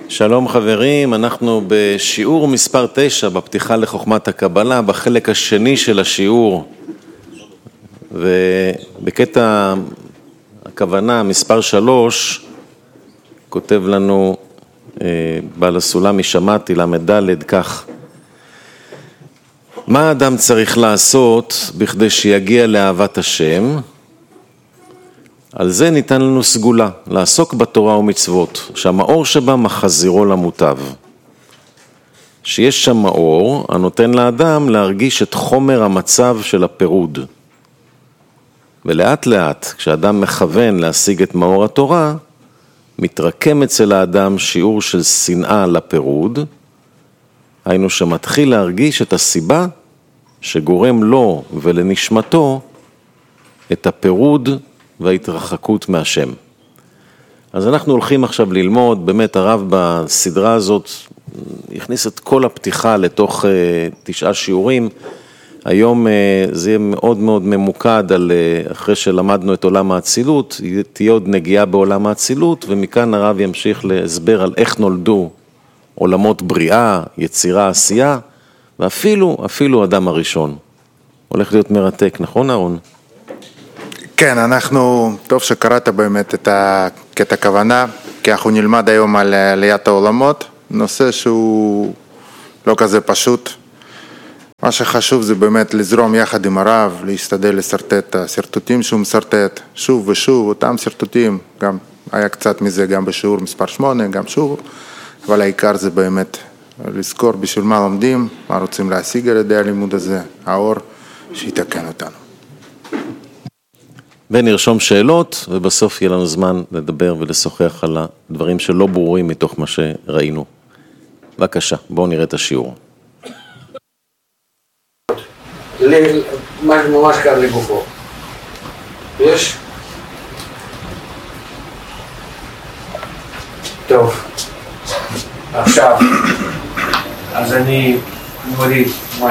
שלום חברים, אנחנו בשיעור מספר 9 בפתיחה לחוכמת הקבלה, בחלק השני של השיעור, ובקטע הכוונה מספר 3 כותב לנו בעל הסולם משמעתי למדלת כך: מה האדם צריך לעשות בכדי שיגיע לאהבת השם? על זה ניתן לנו סגולה, לעסוק בתורה ומצוות, שהמאור שבה מחזירו למוטב. שיש שם מאור הנותן לאדם להרגיש את חומר המצב של הפירוד. ולאט לאט, כשאדם מכוון להשיג את מאור התורה, מתרקם אצל האדם שיעור של שנאה לפירוד, היינו שמתחיל להרגיש את הסיבה שגורם לו ולנשמתו את הפירוד וההתרחקות מהשם. אז אנחנו הולכים עכשיו ללמוד, באמת הרב בסדרה הזאת הכניס את כל הפתיחה לתוך 9 שיעורים. היום זה יהיה מאוד מאוד ממוקד על, אחרי שלמדנו את עולם האצילות, תהיה עוד נגיעה בעולם האצילות, ומכאן הרב ימשיך להסבר על איך נולדו עולמות בריאה, יצירה, עשייה, ואפילו אדם הראשון. הולך להיות מרתק, נכון אהרון? כן, טוב שקראת באמת את הכוונה, כי אנחנו נלמד היום על עליית העולמות, נושא שהוא לא כזה פשוט. מה שחשוב זה באמת לזרום יחד עם הרב, להשתדל לסרטט את הסרטוטים שהוא מסרטט, שוב ושוב, אותם סרטוטים, גם היה קצת מזה גם בשיעור מספר 8, גם שוב, אבל העיקר זה באמת לזכור בשביל מה לומדים, מה רוצים להשיג על ידי הלימוד הזה, האור שיתקן אותנו. ונרשום שאלות, ובסוף יהיה לנו זמן לדבר ולשוחח על הדברים שלא ברורים מתוך מה שראינו. בבקשה, בואו נראה את השיעור. ממש קר לגופו. יש? טוב. עכשיו, אז אני מוריד